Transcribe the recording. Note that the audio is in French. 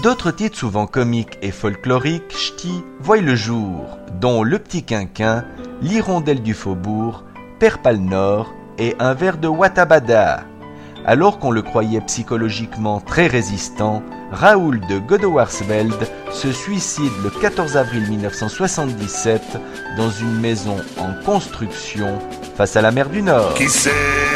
D'autres titres souvent comiques et folkloriques ch'tis voient le jour, dont Le Petit Quinquin, L'Hirondelle du Faubourg, Père Pal Nord et Un verre de Watabada. Alors qu'on le croyait psychologiquement très résistant, Raoul de Godewarsveld se suicide le 14 avril 1977 dans une maison en construction face à la mer du Nord. Qui sait